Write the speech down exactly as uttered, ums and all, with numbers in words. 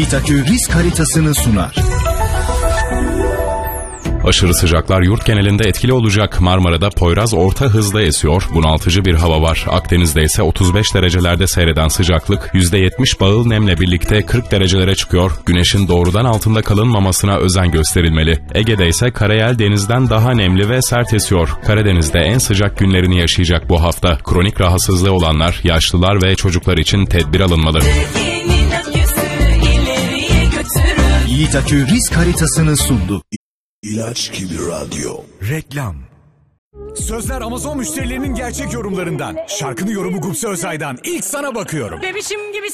Yiğit Akü risk haritasını sunar. Aşırı sıcaklar yurt genelinde etkili olacak. Marmara'da Poyraz orta hızla esiyor. Bunaltıcı bir hava var. Akdeniz'de ise otuz beş derecelerde seyreden sıcaklık yüzde yetmiş bağıl nemle birlikte kırk derecelere çıkıyor. Güneşin doğrudan altında kalınmamasına özen gösterilmeli. Ege'de ise karayel denizden daha nemli ve sert esiyor. Karadeniz'de en sıcak günlerini yaşayacak bu hafta. Kronik rahatsızlığı olanlar, yaşlılar ve çocuklar için tedbir alınmalı. Yiğit Akü risk haritasını sundu. İlaç gibi radyo. Reklam. Sözler Amazon müşterilerinin gerçek yorumlarından. Şarkının yorumu Gupse Özay'dan. İlk sana bakıyorum. Bebişim gibi